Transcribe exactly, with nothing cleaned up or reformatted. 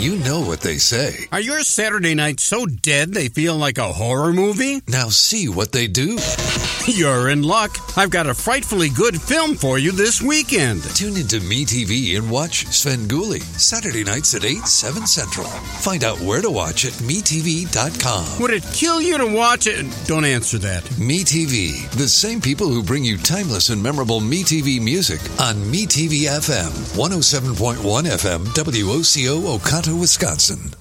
You know what they say. Are your Saturday nights so dead they feel like a horror movie? Now see what they do. You're in luck. I've got a frightfully good film for you this weekend. Tune into MeTV and watch Svengoolie, Saturday nights at eight, seven Central. Find out where to watch at me T V dot com. Would it kill you to watch it? Don't answer that. MeTV, the same people who bring you timeless and memorable MeTV music on MeTV F M, one oh seven point one F M, W O C O, Oconto, Wisconsin.